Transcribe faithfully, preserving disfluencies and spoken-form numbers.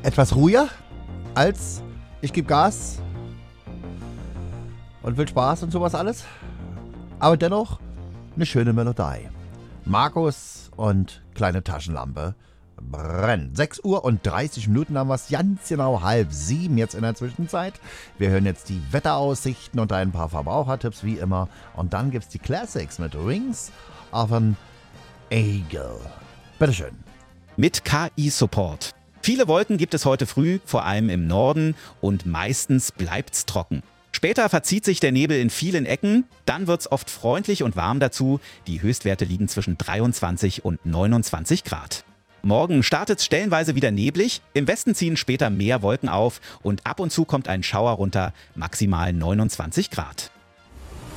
etwas ruhiger als ich gebe Gas und will Spaß und sowas alles. Aber dennoch eine schöne Melodie. Markus und kleine Taschenlampe brennen. sechs Uhr und dreißig Minuten haben wir es, ganz genau halb sieben jetzt in der Zwischenzeit. Wir hören jetzt die Wetteraussichten und ein paar Verbrauchertipps wie immer. Und dann gibt es die Classics mit Wings of an Eagle. Bitteschön. Mit K I-Support. Viele Wolken gibt es heute früh, vor allem im Norden, und meistens bleibt's trocken. Später verzieht sich der Nebel in vielen Ecken, dann wird's oft freundlich und warm dazu. Die Höchstwerte liegen zwischen dreiundzwanzig und neunundzwanzig Grad. Morgen startet's stellenweise wieder neblig, im Westen ziehen später mehr Wolken auf und ab und zu kommt ein Schauer runter, maximal neunundzwanzig Grad.